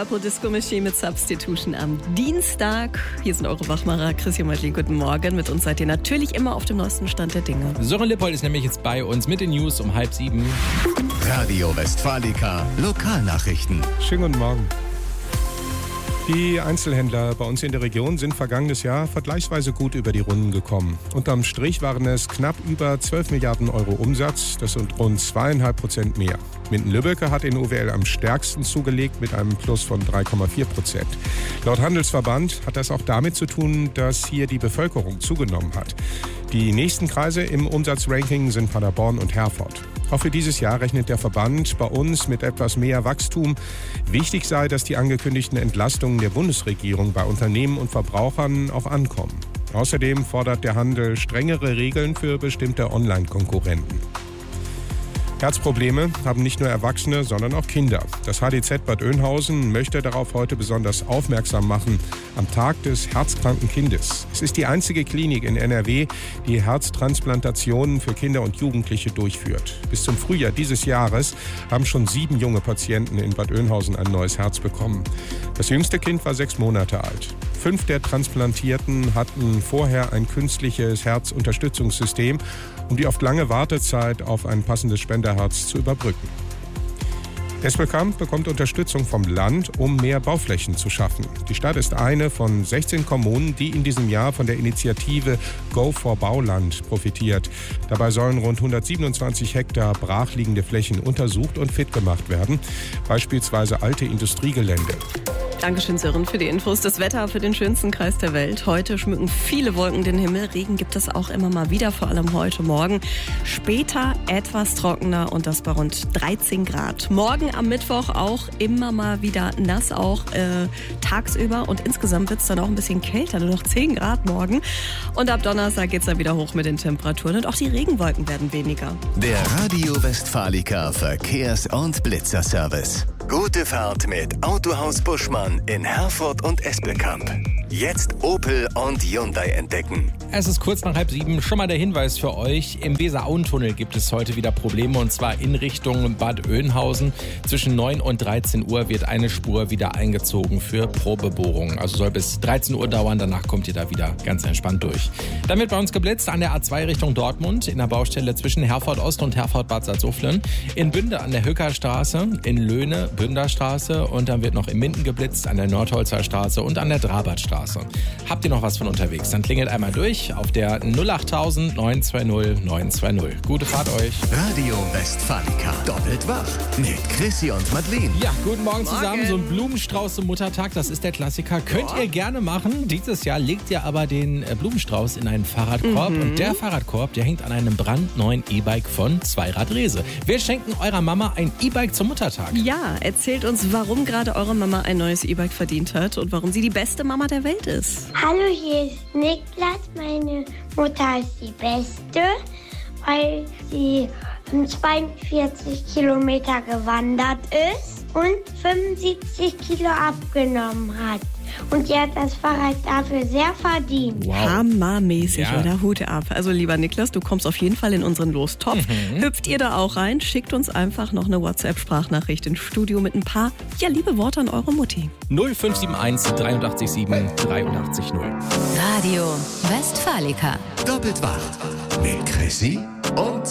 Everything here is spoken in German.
Purple Disco Machine mit Substitution am Dienstag. Hier sind eure Wachmacher Chrissy und Madeleine. Guten Morgen. Mit uns seid ihr natürlich immer auf dem neuesten Stand der Dinge. Sören Lippold ist nämlich jetzt bei uns mit den News um 6:30. Radio Westfalica Lokalnachrichten. Schönen guten Morgen. Die Einzelhändler bei uns in der Region sind vergangenes Jahr vergleichsweise gut über die Runden gekommen. Unterm Strich waren es knapp über 12 Milliarden Euro Umsatz. Das sind rund 2,5% mehr. Minden-Lübbecke hat in OWL am stärksten zugelegt mit einem Plus von 3,4%. Laut Handelsverband hat das auch damit zu tun, dass hier die Bevölkerung zugenommen hat. Die nächsten Kreise im Umsatzranking sind Paderborn und Herford. Auch für dieses Jahr rechnet der Verband bei uns mit etwas mehr Wachstum. Wichtig sei, dass die angekündigten Entlastungen der Bundesregierung bei Unternehmen und Verbrauchern auch ankommen. Außerdem fordert der Handel strengere Regeln für bestimmte Online-Konkurrenten. Herzprobleme haben nicht nur Erwachsene, sondern auch Kinder. Das HDZ Bad Oeynhausen möchte darauf heute besonders aufmerksam machen, am Tag des herzkranken Kindes. Es ist die einzige Klinik in NRW, die Herztransplantationen für Kinder und Jugendliche durchführt. Bis zum Frühjahr dieses Jahres haben schon 7 junge Patienten in Bad Oeynhausen ein neues Herz bekommen. Das jüngste Kind war 6 Monate alt. 5 der Transplantierten hatten vorher ein künstliches Herzunterstützungssystem, um die oft lange Wartezeit auf ein passendes Spenderherz zu überbrücken. Espelkamp bekommt Unterstützung vom Land, um mehr Bauflächen zu schaffen. Die Stadt ist eine von 16 Kommunen, die in diesem Jahr von der Initiative Go for Bauland profitiert. Dabei sollen rund 127 Hektar brachliegende Flächen untersucht und fit gemacht werden, beispielsweise alte Industriegelände. Dankeschön, Sören, für die Infos. Das Wetter für den schönsten Kreis der Welt. Heute schmücken viele Wolken den Himmel. Regen gibt es auch immer mal wieder, vor allem heute Morgen. Später etwas trockener und das bei rund 13 Grad. Morgen am Mittwoch auch immer mal wieder nass, auch tagsüber. Und insgesamt wird es dann auch ein bisschen kälter, nur noch 10 Grad morgen. Und ab Donnerstag geht es dann wieder hoch mit den Temperaturen. Und auch die Regenwolken werden weniger. Der Radio Westfalica Verkehrs- und Blitzerservice. Gute Fahrt mit Autohaus Buschmann in Herford und Espelkamp. Jetzt Opel und Hyundai entdecken. Es ist kurz nach 6:30. Schon mal der Hinweis für euch. Im Weser-Auen-Tunnel gibt es heute wieder Probleme, und zwar in Richtung Bad Oeynhausen. Zwischen 9 und 13 Uhr wird eine Spur wieder eingezogen für Probebohrungen. Also soll bis 13 Uhr dauern, danach kommt ihr da wieder ganz entspannt durch. Dann wird bei uns geblitzt an der A2 Richtung Dortmund, in der Baustelle zwischen Herford Ost und Herford Bad Salzuflen. In Bünde an der Hückerstraße, in Löhne Bünderstraße, und dann wird noch in Minden geblitzt an der Nordholzer Straße und an der Drabertstraße. Habt ihr noch was von unterwegs? Dann klingelt einmal durch auf der 08000 920 920. Gute Fahrt euch. Radio Westfalica doppelt wach mit Chrissy und Madeleine. Ja, guten Morgen zusammen. So ein Blumenstrauß zum Muttertag, das ist der Klassiker. Könnt ihr gerne machen. Dieses Jahr legt ihr aber den Blumenstrauß in einen Fahrradkorb. Und der Fahrradkorb, der hängt an einem brandneuen E-Bike von Zweirad Rehse. Wir schenken eurer Mama ein E-Bike zum Muttertag. Ja, erzählt uns, warum gerade eure Mama ein neues E-Bike verdient hat und warum sie die beste Mama der Welt ist. Hallo, hier ist Niklas. Meine Mutter ist die Beste, weil sie 42 Kilometer gewandert ist und 75 Kilo abgenommen hat. Und sie hat das Fahrrad dafür sehr verdient. Wow. Hammermäßig, ja. Oder? Hut ab. Also lieber Niklas, du kommst auf jeden Fall in unseren Lostopf. Hüpft ihr da auch rein? Schickt uns einfach noch eine WhatsApp-Sprachnachricht ins Studio mit ein paar, liebe Worte an eure Mutti. 0571 83 7 83 0. Radio Westfalica. Doppelt wach mit Chrissy und